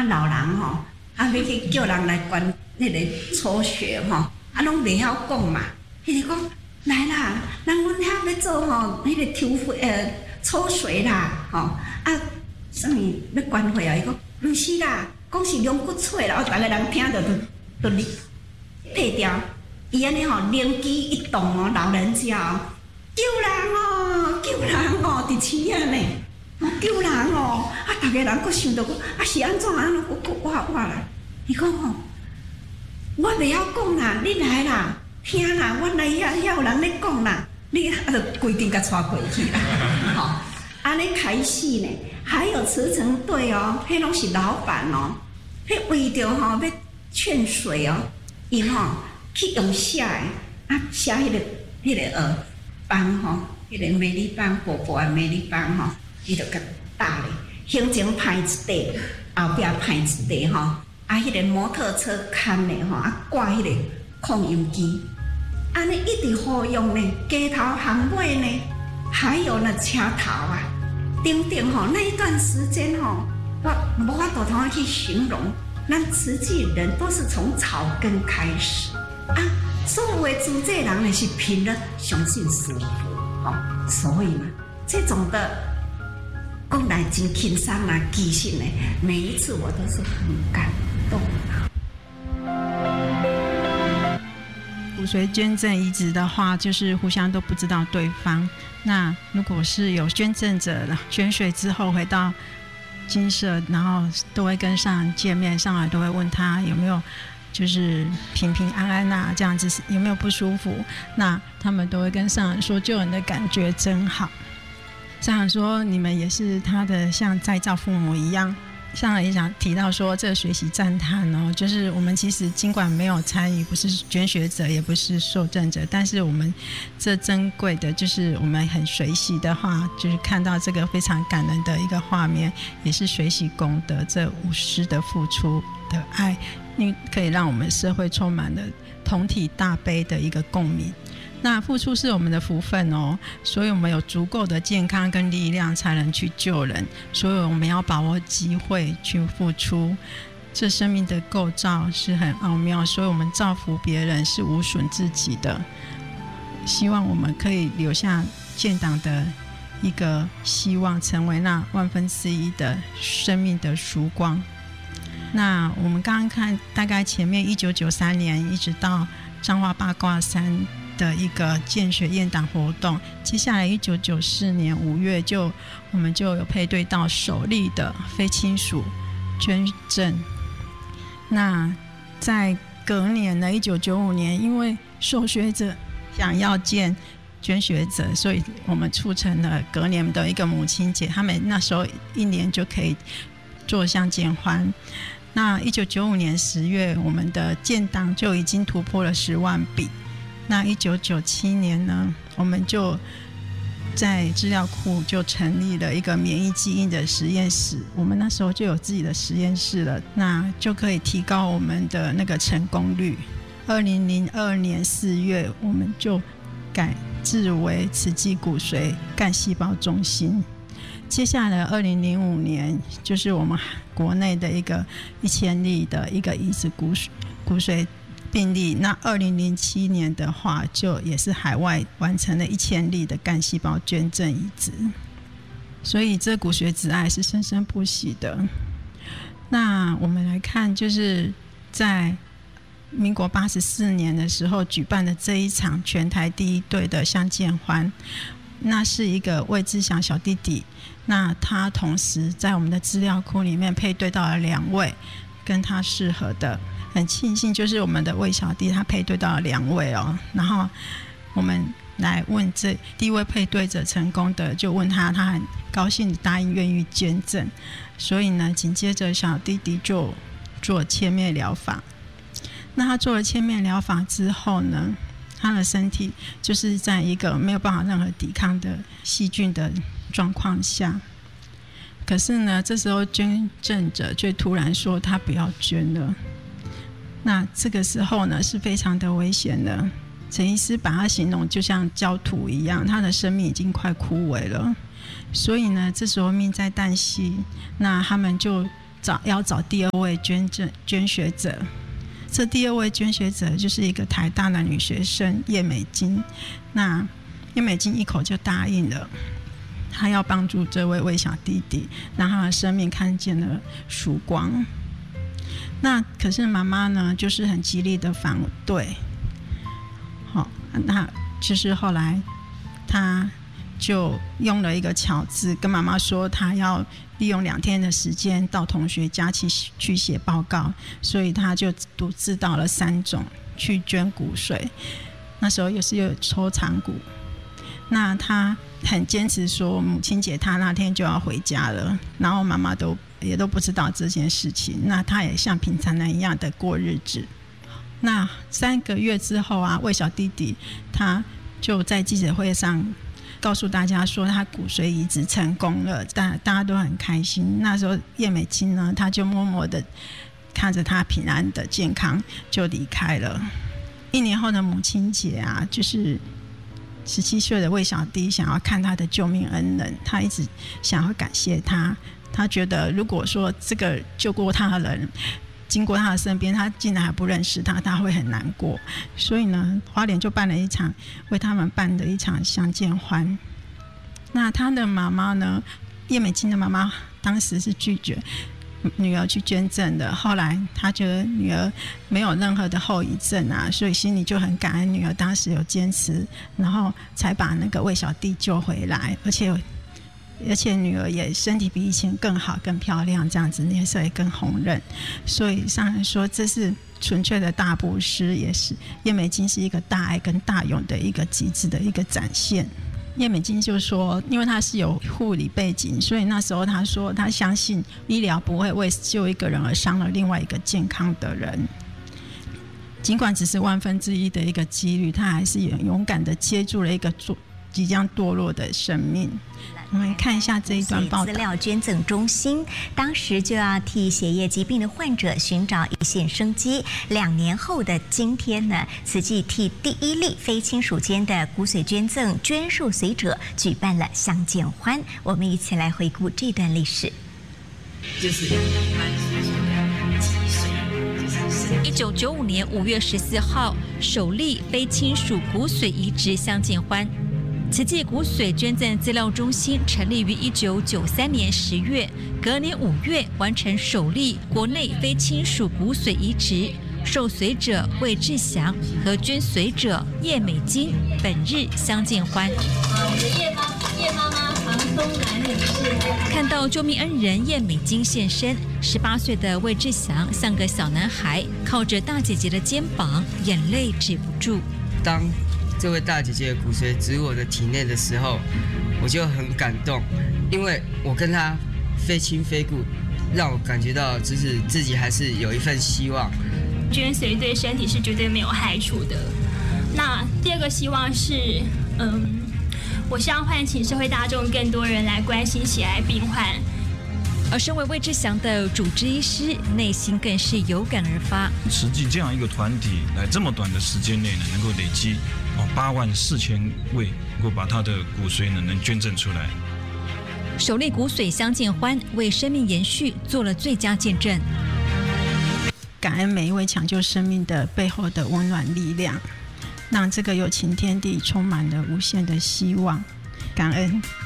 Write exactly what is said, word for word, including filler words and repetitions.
啊老人吼、哦，啊要去叫人来捐迄个抽血吼、哦，啊拢袂晓讲嘛，伊就讲来啦，人阮遐要做吼，迄、那个抽血呃抽水啦，吼、哦、啊啥物要捐血啊？伊讲毋是啦，讲是龙骨髓啦，哦，逐个人听着都都退掉。伊安尼吼，灵机一动哦，老人家哦，救人哦，救人哦，伫市啊呢，哦救人哦，啊，逐个人佫想到讲，啊是安怎安怎，佫我我啦，伊讲吼，我袂晓讲啦，你来啦，听啦，我来遐遐有人咧讲啦，你啊就规定甲带过去啦，吼、哦，安尼开始呢，还有慈诚队哦，迄拢是老板哦，迄为着吼要劝水哦，伊吼。去用写的，啊写迄、那个迄、那个呃帮吼，迄、那个美丽帮薄薄的美丽帮吼，伊就甲打咧，行前排一块，后壁排一块吼，啊迄、那个摩托车牵咧吼，啊挂迄个扩音机，安尼一直好用呢，街头巷尾呢，还有那车头啊，等等吼，那一段时间吼，我无法度通去形容，咱慈济人都是从草根开始。啊，所有的主这人呢是凭了相信师父，哦，所以呢，这种的讲来真轻松啊，其实呢，每一次我都是很感动的。 骨髓捐赠移植的话，就是互相都不知道对方。那如果是有捐赠者捐血之后回到精舍，然后都会跟上人见面，上来都会问他有没有。就是平平安安呐、啊，这样子有没有不舒服？那他们都会跟上人说，救人的感觉真好。上人说，你们也是他的像再造父母一样。上人也想提到说，这个学习赞叹哦，就是我们其实尽管没有参与，不是捐血者，也不是受赠者，但是我们这珍贵的，就是我们很随喜的话，就是看到这个非常感人的一个画面，也是随喜功德，这无私的付出的爱。可以让我们社会充满了同体大悲的一个共鸣。那付出是我们的福分哦，所以我们有足够的健康跟力量才能去救人，所以我们要把握机会去付出。这生命的构造是很奥妙，所以我们造福别人是无损自己的。希望我们可以留下建党的一个希望，成为那万分之一的生命的曙光。那我们刚刚看大概前面一九九三年一直到彰化八卦山的一个见血验党活动，接下来一九九四年五月就我们就有配对到首例的非亲属捐赠。那在隔年呢一九九五年，因为受血者想要见捐血者，所以我们促成了隔年的一个母亲节，他们那时候一年就可以做相见欢。那一九九五年十月，我们的建档就已经突破了十万笔。那一九九七年呢，我们就在资料库就成立了一个免疫基因的实验室，我们那时候就有自己的实验室了，那就可以提高我们的那个成功率。二零零二年四月，我们就改制为慈济骨髓干细胞中心。接下来二零零五年就是我们国内的一个一千例的一个移植骨髓骨髓病例，那二零零七年的话就也是海外完成了一千例的干细胞捐赠移植，所以这骨髓之爱是生生不息的。那我们来看，就是在民国八十四年的时候举办的这一场全台第一对的相见欢，那是一个魏志祥小弟弟，那他同时在我们的资料库里面配对到了两位跟他适合的，很庆幸就是我们的魏小弟他配对到了两位哦。然后我们来问这第一位配对者成功的，就问他，他很高兴答应愿意捐赠，所以呢紧接着小弟弟就做切面疗法。那他做了切面疗法之后呢，他的身体就是在一个没有办法任何抵抗的细菌的状况下，可是呢这时候捐赠者却突然说他不要捐了。那这个时候呢是非常的危险的，陈医师把他形容就像焦土一样，他的生命已经快枯萎了。所以呢这时候命在旦夕，那他们就找要找第二位捐赠捐学者。这第二位捐学者就是一个台大的女学生叶美金。那叶美金一口就答应了，她要帮助这位魏小弟弟，让他的生命看见了曙光。那可是妈妈呢，就是很极力的反对。好，那就是后来她就用了一个巧字，跟妈妈说她要利用两天的时间到同学家去去写报告，所以她就独自到了三种去捐骨髓。那时候也是有抽肠骨，那她很坚持说母亲节她那天就要回家了，然后妈妈都也都不知道这件事情，那她也像平常人一样的过日子。那三个月之后啊，魏小弟弟他就在记者会上告诉大家说他骨髓移植成功了，大大家都很开心。那时候叶美金呢，他就默默的看着他平安的健康就离开了。一年后的母亲节啊，就是十七岁的魏小弟想要看他的救命恩人，他一直想要感谢他。他觉得如果说这个救过他的人经过他的身边，他竟然还不认识他，他会很难过。所以呢，花莲就办了一场为他们办的一场相见欢。那他的妈妈呢，叶美金的妈妈当时是拒绝女儿去捐赠的，后来他觉得女儿没有任何的后遗症啊，所以心里就很感恩女儿当时有坚持，然后才把那个魏小弟救回来，而且而且女儿也身体比以前更好更漂亮，这样子脸色也更红润。所以上人说这是纯粹的大布施，也是叶美金是一个大爱跟大勇的一个极致的一个展现。叶美金就说因为他是有护理背景，所以那时候他说他相信医疗不会为救一个人而伤了另外一个健康的人，尽管只是万分之一的一个几率，他还是勇敢的接住了一个即将堕落的生命。我们看一下这一段报道。 资料捐赠中心当时就要替血液疾病的患者寻找一线生机。两年后的今天呢，慈济替第一例非亲属间的骨髓捐赠捐受髓者举办了相见欢。我们一起来回顾这段历史。 就是一九九五年五月十四号，首例非亲属骨髓移植相见欢。慈济骨髓捐赠资料中心成立于一九九三年十月，隔年五月完成首例国内非亲属骨髓移植，受髓者魏志祥和捐髓者叶美金本日相见欢。 我们的叶妈叶妈妈唐松兰女士， 看到救命恩人叶美金现身，十八岁的魏志祥像个小男孩，靠着大姐姐的肩膀，眼泪止不住。 当这位大姐姐的骨髓植入我的体内的时候，我就很感动，因为我跟她非亲非故，让我感觉到就是自己还是有一份希望。 捐髓对身体是绝对没有害处的。那第二个希望是，嗯，我希望唤起社会大众更多人来关心血癌病患。 而身为魏志祥的主治医师，内心更是有感而发。 实际这样一个团体，来这么短的时间内呢，能够累积哦八万四千位，能够把他的骨髓呢能捐赠出来。 首例骨髓相见欢，为生命延续做了最佳见证。 感恩每一位抢救生命的背后的温暖力量，让这个有情天地充满了无限的希望。感恩。